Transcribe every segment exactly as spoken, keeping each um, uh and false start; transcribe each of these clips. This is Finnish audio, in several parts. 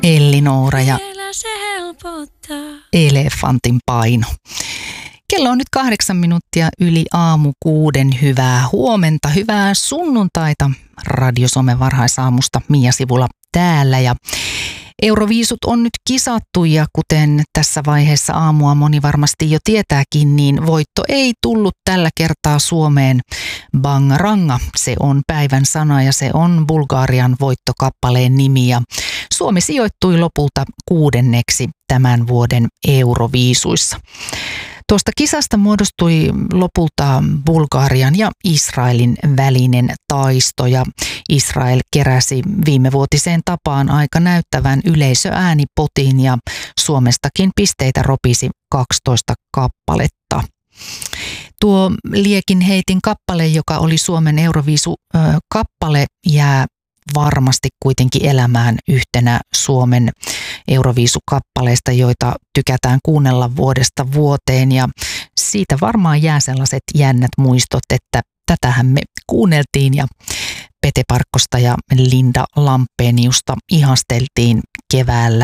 Elli-Noora ja Elefantin paino. Kello on nyt kahdeksan minuuttia yli aamu kuuden. Hyvää huomenta, hyvää sunnuntaita Radio Suomen varhaisaamusta. Mia Sivula täällä ja Euroviisut on nyt kisattu ja kuten tässä vaiheessa aamua moni varmasti jo tietääkin, niin voitto ei tullut tällä kertaa Suomeen. Bangaranga, se on päivän sana ja se on Bulgarian voittokappaleen nimi ja Suomi sijoittui lopulta kuudenneksi tämän vuoden Euroviisuissa. Tuosta kisasta muodostui lopulta Bulgarian ja Israelin välinen taisto ja Israel keräsi viimevuotiseen tapaan aika näyttävän yleisöäänipotin ja Suomestakin pisteitä ropisi kaksitoista kappaletta. Tuo Liekin heitin kappale, joka oli Suomen Euroviisu-kappale, jää varmasti kuitenkin elämään yhtenä Suomen Euroviisukappaleista, joita tykätään kuunnella vuodesta vuoteen ja siitä varmaan jää sellaiset jännät muistot, että tätähän me kuunneltiin ja Pete Parkkosta ja Linda Lampeniusta ihasteltiin keväällä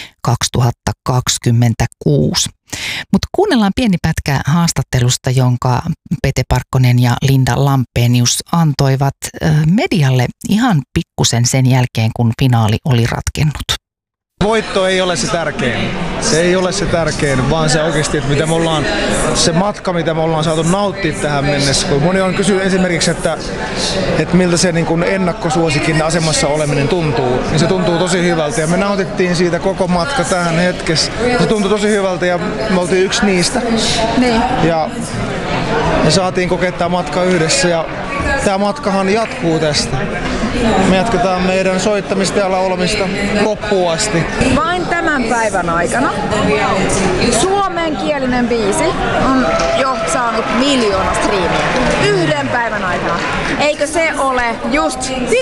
kaksituhattakaksikymmentäkuusi. Mutta kuunnellaan pieni pätkä haastattelusta, jonka Pete Parkkonen ja Linda Lampenius antoivat medialle ihan pikkusen sen jälkeen, kun finaali oli ratkennut. Voitto ei ole se tärkein. Se ei ole se tärkein, vaan se oikeasti, että mitä me ollaan, se matka, mitä me ollaan saatu nauttia tähän mennessä. Kun moni on kysynyt esimerkiksi, että, että miltä se niin kuin ennakkosuosikin asemassa oleminen tuntuu, niin se tuntuu tosi hyvältä. Ja me nautittiin siitä koko matka tähän hetkessä. Se tuntui tosi hyvältä ja me oltiin yksi niistä. Niin. Ja me saatiin kokea tämä matka yhdessä ja tämä matkahan jatkuu tästä. Me jatketaan meidän soittamista ja laulamista loppuun asti. Vain tämän päivän aikana suomenkielinen biisi on jo saanut miljoona striimiä. Yhden päivän aikana. Eikö se ole just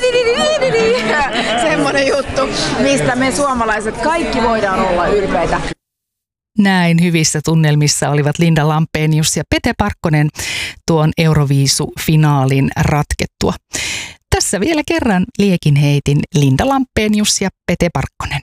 semmoinen juttu, mistä me suomalaiset kaikki voidaan olla ylpeitä. Näin hyvissä tunnelmissa olivat Linda Lampenius ja Pete Parkkonen tuon Euroviisu-finaalin ratkettua. Tässä vielä kerran Liekin heitin Linda Lampenius ja Pete Parkkonen.